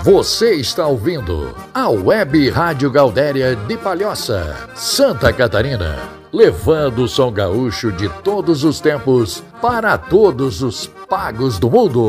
Você está ouvindo a Web Rádio Gaudéria de Palhoça, Santa Catarina, levando o som gaúcho de todos os tempos para todos os pagos do mundo.